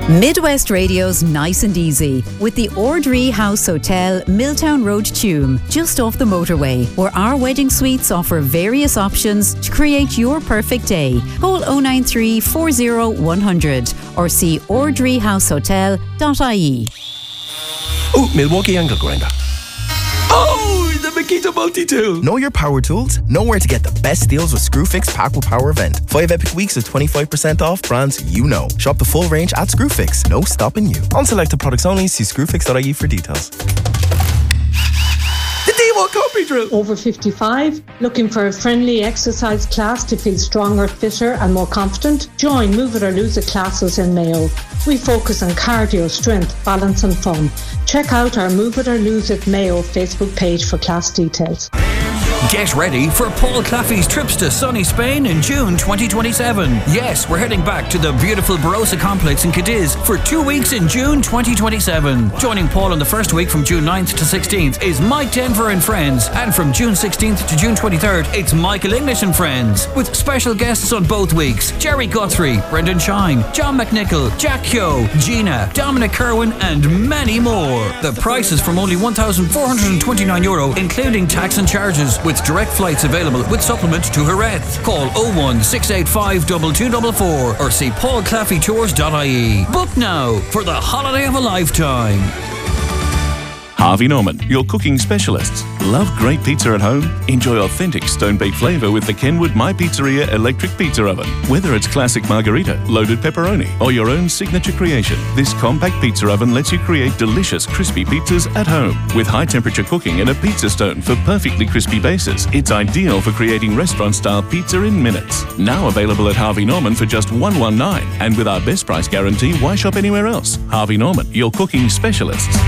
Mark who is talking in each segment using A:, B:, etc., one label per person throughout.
A: Midwest Radio's Nice and Easy with the Ordree House Hotel, Milltown Road, Tuam, just off the motorway, where our wedding suites offer various options to create your perfect day. Call 093 40 100 or see ordreehousehotel.ie.
B: Oh, Milwaukee angle grinder. Oh, the Makita multi-tool.
C: Know your power tools? Know where to get the best deals with Screwfix Pack with Power event. 5 epic weeks with 25% off brands you know. Shop the full range at Screwfix. No stopping you. On selected products only. See screwfix.ie for details.
B: The D1 copy drill.
D: Over 55, looking for a friendly exercise class to feel stronger, fitter and more confident? Join Move It or Lose It classes in Mayo. We focus on cardio, strength, balance and fun. Check out our Move It or Lose It Mayo Facebook page for class details.
E: Get ready for Paul Claffey's trips to sunny Spain in June 2027. Yes, we're heading back to the beautiful Barossa complex in Cadiz for 2 weeks in June 2027. Joining Paul on the first week from June 9th to 16th is Mike Denver and Friends, and from June 16th to June 23rd it's Michael English and Friends, with special guests on both weeks: Jerry Guthrie, Brendan Shine, John McNichol, Jack Kyo, Gina, Dominic Kerwin and many more. The price is from only €1,429, including tax and charges, with direct flights available with supplement to Jerez. Call 01685 2244 or see paulclaffeytours.ie. Book now for the holiday of a lifetime.
F: Harvey Norman, your cooking specialists. Love great pizza at home? Enjoy authentic stone-baked flavour with the Kenwood My Pizzeria electric pizza oven. Whether it's classic margarita, loaded pepperoni, or your own signature creation, this compact pizza oven lets you create delicious crispy pizzas at home. With high-temperature cooking and a pizza stone for perfectly crispy bases, it's ideal for creating restaurant-style pizza in minutes. Now available at Harvey Norman for just $119, and with our best price guarantee, why shop anywhere else? Harvey Norman, your cooking specialists.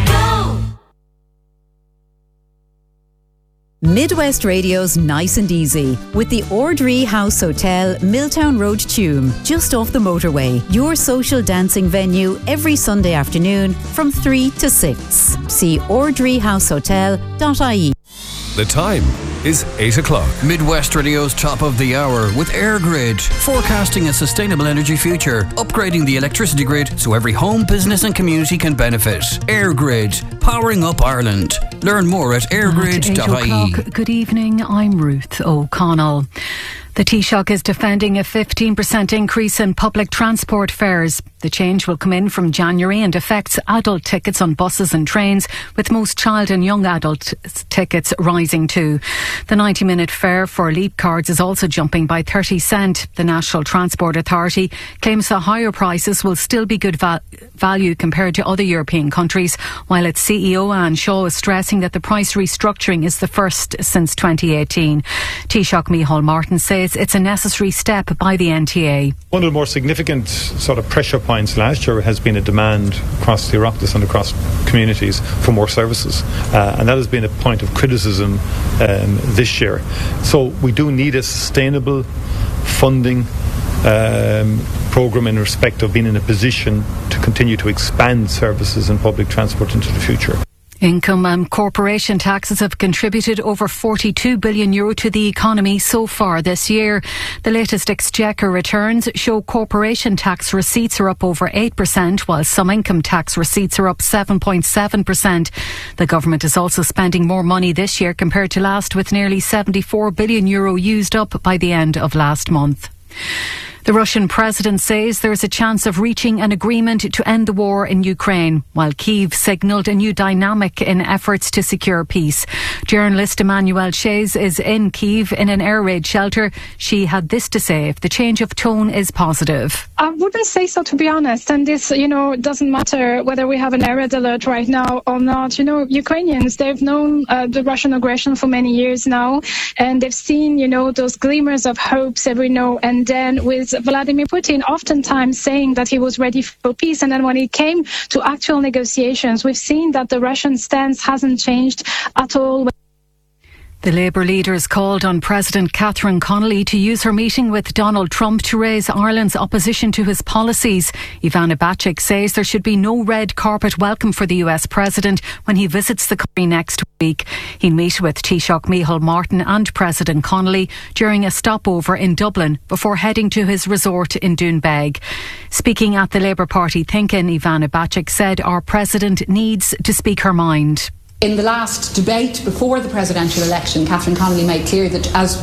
A: Midwest Radio's Nice and Easy with the Ordree House Hotel, Milltown Road, Tuam, just off the motorway. Your social dancing venue every Sunday afternoon from 3 to 6. See ordreehousehotel.ie.
B: The time is 8 o'clock.
E: Midwest Radio's top of the hour with EirGrid, forecasting a sustainable energy future, upgrading the electricity grid so every home, business and community can benefit. EirGrid, powering up Ireland. Learn more at eirgrid.ie.
G: Good evening, I'm Ruth O'Connell. The Taoiseach is defending a 15% increase in public transport fares. The change will come in from January and affects adult tickets on buses and trains, with most child and young adult tickets rising too. The 90-minute fare for Leap cards is also jumping by 30 cent. The National Transport Authority claims the higher prices will still be good value compared to other European countries, while its CEO Anne Shaw is stressing that the price restructuring is the first since 2018. Taoiseach Micheál Martin says it's a necessary step by the NTA.
H: One of the more significant sort of pressure points last year has been a demand across the Oireachtas and across communities for more services, and that has been a point of criticism this year. So we do need a sustainable funding programme in respect of being in a position to continue to expand services and public transport into the future.
G: Income and corporation taxes have contributed over €42 billion to the economy so far this year. The latest Exchequer returns show corporation tax receipts are up over 8%, while some income tax receipts are up 7.7%. The government is also spending more money this year compared to last, with nearly €74 billion used up by the end of last month. The Russian president says there is a chance of reaching an agreement to end the war in Ukraine, while Kyiv signalled a new dynamic in efforts to secure peace. Journalist Emmanuelle Shays is in Kyiv in an air raid shelter. She had this to say: if the change of tone is positive.
I: I wouldn't say so, to be honest. And this, doesn't matter whether we have an air raid alert right now or not. Ukrainians, they've known the Russian aggression for many years now, and they've seen, those glimmers of hopes every now and then, with Vladimir Putin oftentimes saying that he was ready for peace. And then when it came to actual negotiations, we've seen that the Russian stance hasn't changed at all.
G: The Labour leaders called on President Catherine Connolly to use her meeting with Donald Trump to raise Ireland's opposition to his policies. Ivana Bacik says there should be no red carpet welcome for the US President when he visits the country next week. He'll meet with Taoiseach Micheál Martin and President Connolly during a stopover in Dublin before heading to his resort in Doonbeg. Speaking at the Labour Party think-in, Ivana Bacik said our President needs to speak her mind.
J: In the last debate before the presidential election, Catherine Connolly made clear that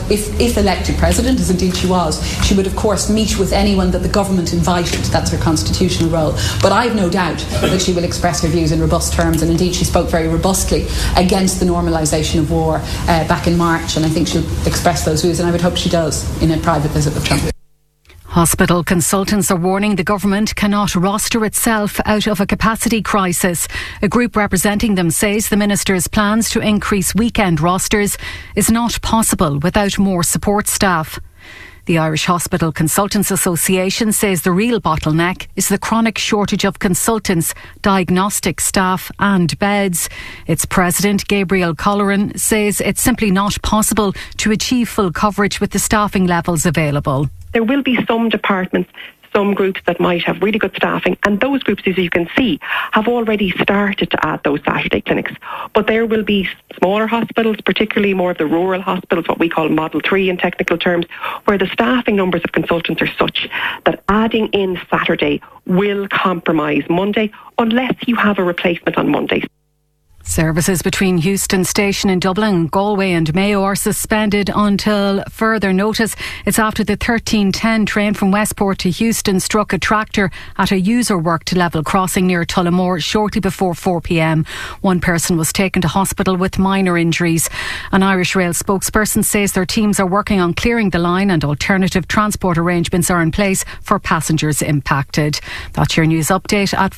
J: if elected president, as indeed she was, she would of course meet with anyone that the government invited. That's her constitutional role. But I have no doubt that she will express her views in robust terms, and indeed she spoke very robustly against the normalisation of war back in March, and I think she'll express those views, and I would hope she does in a private visit with Trump.
G: Hospital consultants are warning the government cannot roster itself out of a capacity crisis. A group representing them says the minister's plans to increase weekend rosters is not possible without more support staff. The Irish Hospital Consultants Association says the real bottleneck is the chronic shortage of consultants, diagnostic staff and beds. Its president, Gabriel Colleran, says it's simply not possible to achieve full coverage with the staffing levels available.
K: There will be some departments, some groups that might have really good staffing, and those groups, as you can see, have already started to add those Saturday clinics. But there will be smaller hospitals, particularly more of the rural hospitals, what we call Model 3 in technical terms, where the staffing numbers of consultants are such that adding in Saturday will compromise Monday unless you have a replacement on Monday.
G: Services between Euston Station in Dublin, Galway and Mayo are suspended until further notice. It's after the 1310 train from Westport to Euston struck a tractor at a user-worked level crossing near Tullamore shortly before 4 p.m. One person was taken to hospital with minor injuries. An Irish Rail spokesperson says their teams are working on clearing the line and alternative transport arrangements are in place for passengers impacted. That's your news update at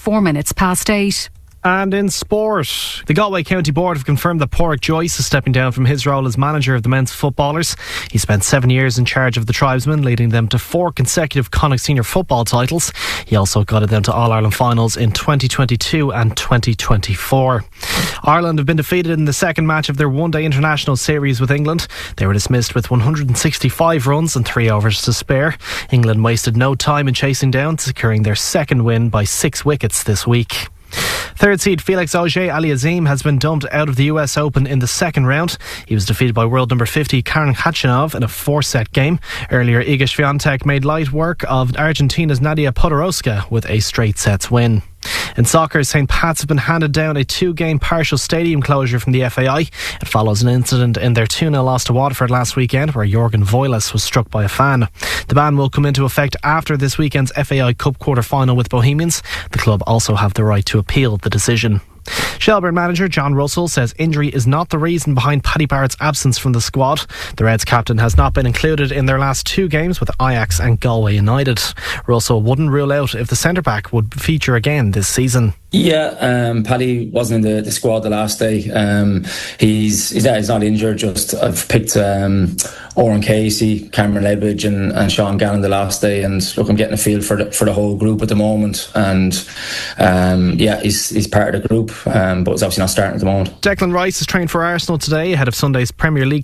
G: 8:04.
L: And in sport, the Galway County Board have confirmed that Pádraig Joyce is stepping down from his role as manager of the men's footballers. He spent 7 years in charge of the Tribesmen, leading them to 4 consecutive Connacht Senior football titles. He also guided them to All-Ireland finals in 2022 and 2024. Ireland have been defeated in the second match of their one-day international series with England. They were dismissed with 165 runs and 3 overs to spare. England wasted no time in chasing down, securing their second win by 6 wickets this week. Third seed Felix Auger-Aliassime has been dumped out of the US Open in the second round. He was defeated by world number 50 Karen Khachanov in a 4-set game. Earlier, Iga Swiatek made light work of Argentina's Nadia Podoroska with a straight sets win. In soccer, St. Pat's have been handed down a 2-game partial stadium closure from the FAI. It follows an incident in their 2-0 loss to Waterford last weekend where Jorgen Voiles was struck by a fan. The ban will come into effect after this weekend's FAI Cup quarter-final with Bohemians. The club also have the right to appeal the decision. Shelbourne manager John Russell says injury is not the reason behind Paddy Barrett's absence from the squad. The Reds captain has not been included in their last 2 games with Ajax and Galway United. Russell wouldn't rule out if the centre-back would feature again this season.
M: Yeah, Paddy wasn't in the squad the last day. He's not injured. Just I've picked Oran Casey, Cameron Ledbidge and Sean Gannon the last day, and look, I'm getting a feel for the whole group at the moment. And he's part of the group, but he's obviously not starting at the moment.
L: Declan Rice is trained for Arsenal today ahead of Sunday's Premier League